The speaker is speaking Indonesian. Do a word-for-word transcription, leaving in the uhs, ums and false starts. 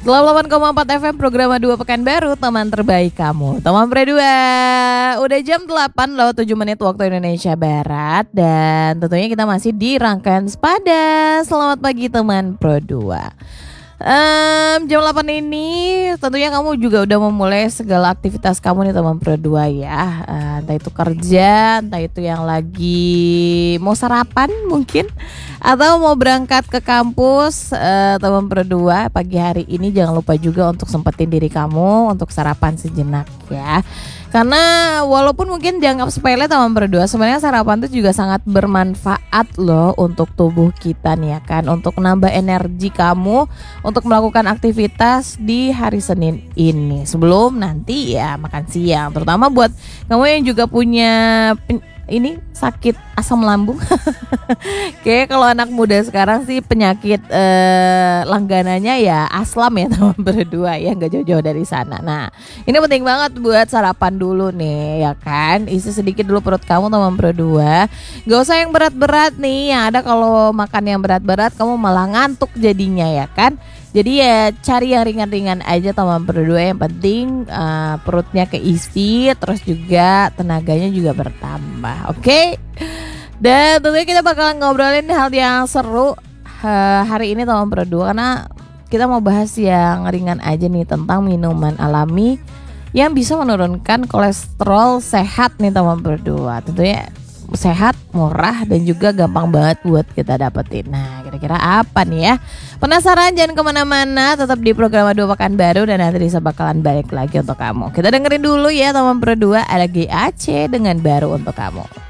delapan koma empat F M program dua Pekanbaru, teman terbaik kamu. Teman berdua. Udah jam delapan lewat tujuh menit waktu Indonesia Barat. Dan tentunya kita masih di rangkaian Sepada. Selamat pagi teman Pro dua. Um, jam delapan ini tentunya kamu juga udah memulai segala aktivitas kamu nih teman Pro dua ya. uh, Entah itu kerja, entah itu yang lagi mau sarapan mungkin, atau mau berangkat ke kampus. uh, Teman Pro dua, pagi hari ini jangan lupa juga untuk sempetin diri kamu untuk sarapan sejenak ya. Karena walaupun mungkin dianggap sepele teman Pro dua, sebenarnya sarapan itu juga sangat bermanfaat loh untuk tubuh kita nih ya kan, untuk nambah energi kamu untuk melakukan aktivitas di hari Senin ini sebelum nanti ya makan siang. Terutama buat kamu yang juga punya pen- ini sakit asam lambung. Kayak kalau anak muda sekarang sih penyakit eh, langganannya ya aslam ya teman berdua ya, nggak jauh-jauh dari sana. Nah ini penting banget buat sarapan dulu nih ya kan, isi sedikit dulu perut kamu teman berdua. Gak usah yang berat-berat nih, yang ada kalau makan yang berat-berat kamu malah ngantuk jadinya ya kan. Jadi ya cari yang ringan-ringan aja teman berdua. Yang penting uh, perutnya keisi, terus juga tenaganya juga bertambah. Oke okay? Dan tentunya kita bakalan ngobrolin hal yang seru uh, hari ini teman berdua, karena kita mau bahas yang ringan aja nih tentang minuman alami yang bisa menurunkan kolesterol sehat nih teman berdua. Tentunya sehat, murah, dan juga gampang banget buat kita dapetin. Nah kira-kira apa nih ya? Penasaran? Jangan kemana-mana, tetap di program dua Pekanbaru dan nanti Risa bakalan balik lagi untuk kamu. Kita dengerin dulu ya teman berdua, ada G A C dengan Baru Untuk Kamu.